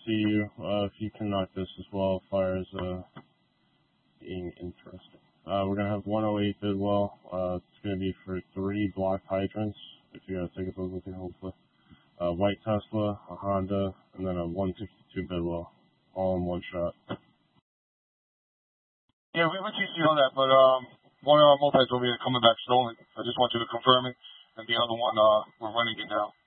see you. If you can knock this as well, fire is being interesting. We're going to have 108 Bidwell. It's going to be for 3 blocked hydrants, if you guys take a look at it, hopefully. White Tesla, a Honda, and then a 162 Bidwell, all in one shot. Yeah, we would CC on that, but one of our multis over here coming back stolen. I just want you to confirm it, and the other one, we're running it now.